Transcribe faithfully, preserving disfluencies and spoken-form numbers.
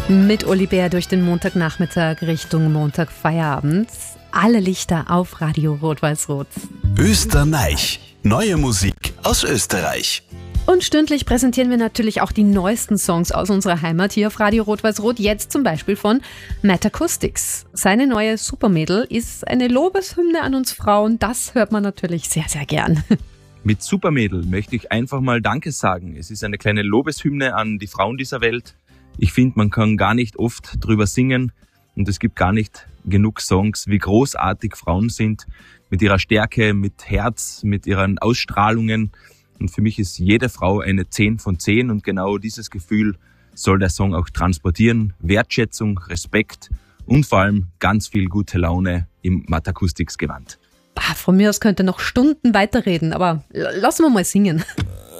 Mit Uli Bär durch den Montagnachmittag Richtung Montagfeierabend. Alle Lichter auf Radio Rot-Weiß-Rot. Österreich. Neue Musik aus Österreich. Und stündlich präsentieren wir natürlich auch die neuesten Songs aus unserer Heimat hier auf Radio Rot-Weiß-Rot. Jetzt zum Beispiel von Matt Acoustics. Seine neue Supermädel ist eine Lobeshymne an uns Frauen. Das hört man natürlich sehr, sehr gern. Mit Supermädel möchte ich einfach mal Danke sagen. Es ist eine kleine Lobeshymne an die Frauen dieser Welt. Ich finde, man kann gar nicht oft drüber singen und es gibt gar nicht genug Songs, wie großartig Frauen sind, mit ihrer Stärke, mit Herz, mit ihren Ausstrahlungen. Und für mich ist jede Frau eine zehn von zehn und genau dieses Gefühl soll der Song auch transportieren. Wertschätzung, Respekt und vor allem ganz viel gute Laune im Matt Acoustics Gewand. Von mir aus könnte noch Stunden weiterreden, aber lassen wir mal singen.